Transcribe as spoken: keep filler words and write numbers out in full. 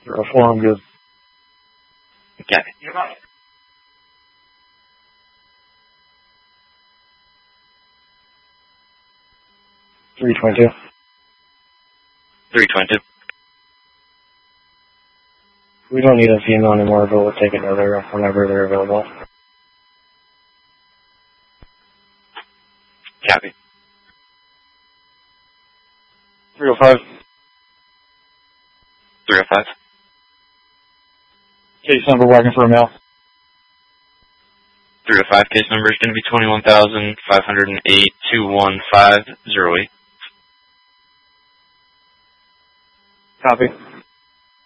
zero four, I'm good. Copy. three twenty-two. three twenty-two. We don't need a female anymore, but we'll take another whenever they're available. Copy. three oh five. three oh five. Case number, wagon for a male. three oh five case number is going to be twenty-one thousand five hundred eight two one five zero eight. Copy.